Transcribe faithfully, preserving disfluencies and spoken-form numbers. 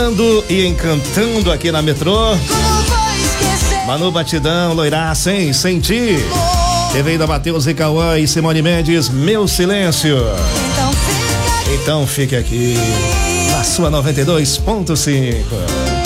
E encantando aqui na metrô. Manu Batidão, Loiraça, hein? Senti. Teve ainda Matheus e Cauã e Simone Mendes, Meu Silêncio. Então fique aqui na sua noventa e dois ponto cinco.